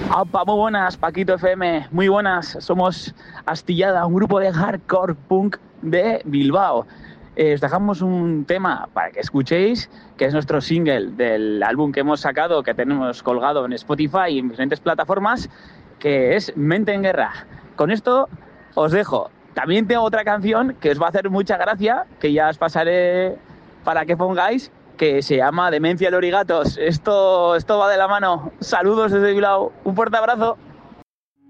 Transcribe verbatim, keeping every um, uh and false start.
Opa, muy buenas, Paquito F M, muy buenas. Somos Astillada, un grupo de hardcore punk de Bilbao. Eh, os dejamos un tema para que escuchéis, que es nuestro single del álbum que hemos sacado, que tenemos colgado en Spotify y en diferentes plataformas, que es Mente en Guerra. Con esto os dejo. También tengo otra canción que os va a hacer mucha gracia, que ya os pasaré para que pongáis, que se llama Demencia Lorigatos. Esto, esto va de la mano. Saludos desde Bilbao. Un fuerte abrazo.